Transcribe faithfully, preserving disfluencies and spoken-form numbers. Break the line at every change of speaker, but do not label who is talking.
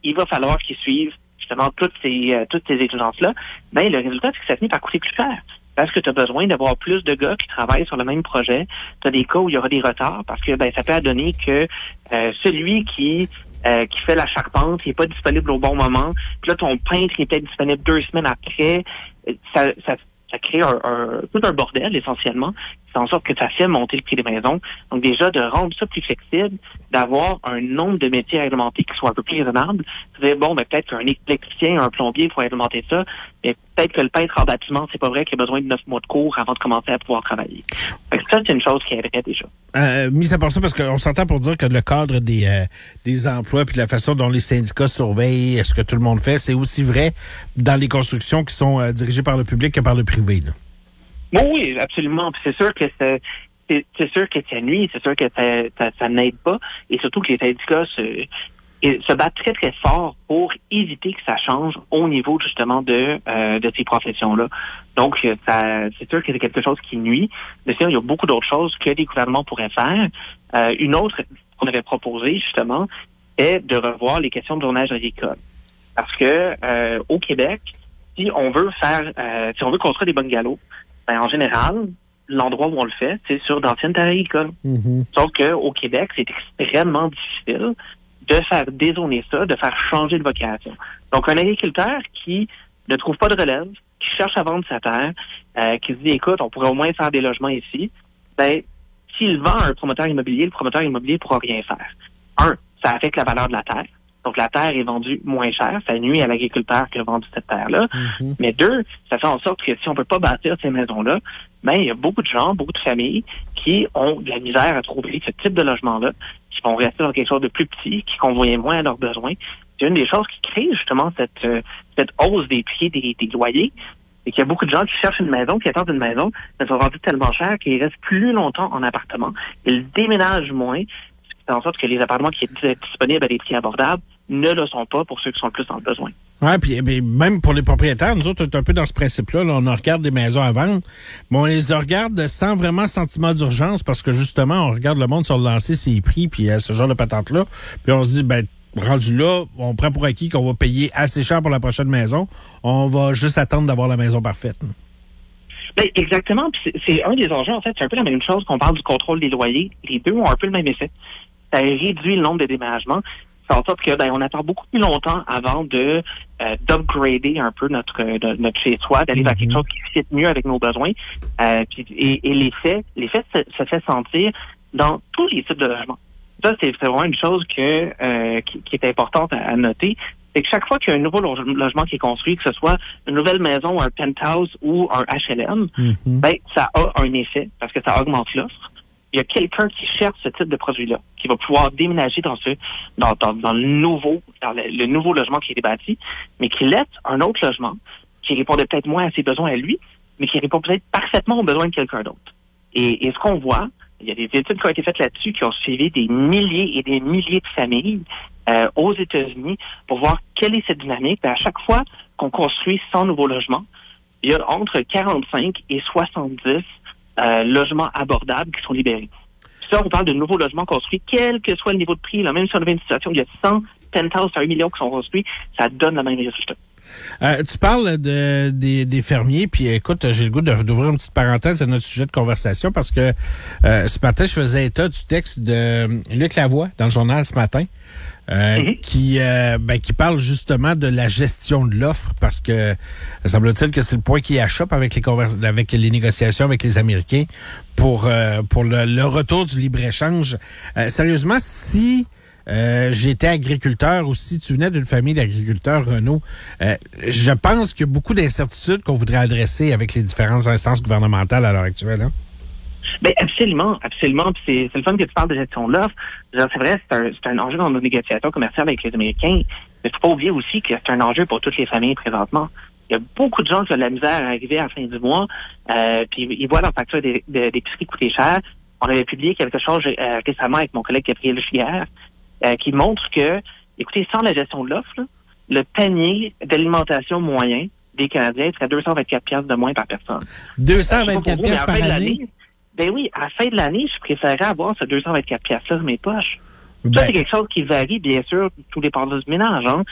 il va falloir qu'ils suivent justement toutes ces euh, toutes ces exigences-là, ben le résultat, c'est que ça finit par coûter plus cher. Parce que tu as besoin d'avoir plus de gars qui travaillent sur le même projet. Tu as des cas où il y aura des retards parce que ben ça peut donner que euh, celui qui euh, qui fait la charpente, il n'est pas disponible au bon moment. Puis là, ton peintre il est peut-être disponible deux semaines après. Ça, ça, ça crée un, un, tout un bordel, essentiellement. C'est en sorte que ça fait monter le prix des maisons. Donc déjà, de rendre ça plus flexible, d'avoir un nombre de métiers réglementés qui soit un peu plus raisonnable. C'est-à-dire, bon, ben, peut-être qu'un électricien, un plombier pourrait réglementer ça, mais peut-être que le peintre en bâtiment, c'est pas vrai qu'il a besoin de neuf mois de cours avant de commencer à pouvoir travailler. Fait que ça, c'est une chose qui aiderait déjà.
Euh, mis à part ça, parce qu'on s'entend pour dire que le cadre des euh, des emplois puis la façon dont les syndicats surveillent ce que tout le monde fait, c'est aussi vrai dans les constructions qui sont euh, dirigées par le public que par le privé, là.
Oui, absolument. Puis c'est sûr que c'est, c'est, c'est sûr que ça nuit, c'est sûr que ça, ça, ça n'aide pas, et surtout que les syndicats se, se battent très très fort pour éviter que ça change au niveau justement de euh, de ces professions-là. Donc ça, c'est sûr que c'est quelque chose qui nuit. Mais sinon, il y a beaucoup d'autres choses que les gouvernements pourraient faire. Euh, une autre qu'on avait proposée justement est de revoir les questions de tournage agricole, parce que euh, au Québec, si on veut faire, euh, si on veut construire des bungalows, ben, en général, l'endroit où on le fait, c'est sur d'anciennes terres agricoles. Mm-hmm. Sauf qu'au Québec, c'est extrêmement difficile de faire dézoner ça, de faire changer de vocation. Donc, un agriculteur qui ne trouve pas de relève, qui cherche à vendre sa terre, euh, qui se dit, écoute, on pourrait au moins faire des logements ici, ben, s'il vend à un promoteur immobilier, le promoteur immobilier ne pourra rien faire. Un, ça affecte la valeur de la terre. Donc, la terre est vendue moins cher. Ça nuit à l'agriculteur qui a vendu cette terre-là. Mm-hmm. Mais deux, ça fait en sorte que si on peut pas bâtir ces maisons-là, ben, il y a beaucoup de gens, beaucoup de familles qui ont de la misère à trouver ce type de logement-là, qui vont rester dans quelque chose de plus petit, qui convient moins à leurs besoins. C'est une des choses qui crée justement cette, euh, cette hausse des prix des, des loyers. Et qu'il y a beaucoup de gens qui cherchent une maison, qui attendent une maison, mais sont rendus tellement chers qu'ils restent plus longtemps en appartement. Ils déménagent moins. C'est en sorte que les appartements qui étaient disponibles à des prix abordables ne le sont pas pour ceux qui sont le plus dans le besoin.
Oui, puis même pour les propriétaires, nous autres, on est un peu dans ce principe-là. Là, on regarde des maisons à vendre, mais on les regarde sans vraiment sentiment d'urgence parce que justement, on regarde le monde sur le lancer, ses prix, puis euh, ce genre de patente-là. Puis on se dit, ben rendu là, on prend pour acquis qu'on va payer assez cher pour la prochaine maison. On va juste attendre d'avoir la maison parfaite.
Ben, exactement. Puis c'est, c'est un des enjeux, en fait, c'est un peu la même chose qu'on parle du contrôle des loyers. Les deux ont un peu le même effet. Ça réduit le nombre de déménagements. Ça en sorte que ben on attend beaucoup plus longtemps avant de euh, d'upgrader un peu notre de, notre chez-soi, d'aller mm-hmm. vers quelque chose qui fit mieux avec nos besoins. Euh, puis, et, et l'effet, l'effet se, se fait sentir dans tous les types de logements. Ça, c'est, c'est vraiment une chose que euh, qui, qui est importante à, à noter. C'est que chaque fois qu'il y a un nouveau loge- logement qui est construit, que ce soit une nouvelle maison, un penthouse ou un H L M, mm-hmm. ben ça a un effet parce que ça augmente l'offre. Il y a quelqu'un qui cherche ce type de produit-là, qui va pouvoir déménager dans ce, dans, dans, dans le nouveau, dans le, le nouveau logement qui est bâti, mais qui laisse un autre logement, qui répondait peut-être moins à ses besoins à lui, mais qui répond peut-être parfaitement aux besoins de quelqu'un d'autre. Et, et ce qu'on voit, il y a des études qui ont été faites là-dessus, qui ont suivi des milliers et des milliers de familles euh, aux États-Unis pour voir quelle est cette dynamique. Et à chaque fois qu'on construit cent nouveaux logements, il y a entre quarante-cinq et soixante-dix Euh, logements abordables qui sont libérés. Puis ça, on parle de nouveaux logements construits, quel que soit le niveau de prix. Là, même si on avait une situation où il y a cent penthouses à un million qui sont construits, ça donne le même résultat.
Euh, tu parles de, des, des fermiers, puis écoute, j'ai le goût de, d'ouvrir une petite parenthèse à notre sujet de conversation parce que euh, ce matin, je faisais état du texte de Luc Lavoie dans le journal ce matin. Euh, mm-hmm. qui euh, ben, qui parle justement de la gestion de l'offre parce que semble-t-il que c'est le point qui achoppe avec les convers- avec les négociations avec les Américains pour euh, pour le, le retour du libre-échange. Euh, sérieusement, si euh, j'étais agriculteur ou si tu venais d'une famille d'agriculteurs, Renaud, euh, je pense qu'il y a beaucoup d'incertitudes qu'on voudrait adresser avec les différentes instances gouvernementales à l'heure actuelle. Hein?
Ben absolument, absolument. Puis c'est, c'est le fun que tu parles de gestion de l'offre. Genre, c'est vrai, c'est un, c'est un enjeu dans nos négociations commerciales avec les Américains. Mais il faut pas oublier aussi que c'est un enjeu pour toutes les familles présentement. Il y a beaucoup de gens qui ont de la misère à arriver à la fin du mois, euh, puis ils voient leur facture d'épicerie coûter cher. On avait publié quelque chose euh, récemment avec mon collègue Gabriel Giguère, euh, qui montre que, écoutez, sans la gestion de l'offre, là, le panier d'alimentation moyen des Canadiens serait deux cent vingt-quatre dollars de moins par personne.
deux cent vingt-quatre dollars par année?
Ben oui, à la fin de l'année, je préférerais avoir ce deux cent vingt-quatre dollars-là dans mes poches.
Ben.
Ça, c'est quelque chose qui varie, bien sûr, tous les parts du ménage, hein.